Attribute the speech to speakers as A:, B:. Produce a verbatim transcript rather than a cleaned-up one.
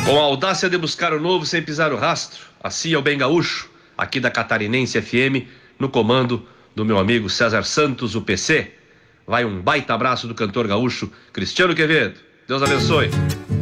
A: Com a audácia de buscar o novo sem pisar o rastro, assim é o bem gaúcho, aqui da Catarinense F M, no comando do meu amigo César Santos, o P C. Vai um baita abraço do cantor gaúcho Cristiano Quevedo. Deus abençoe.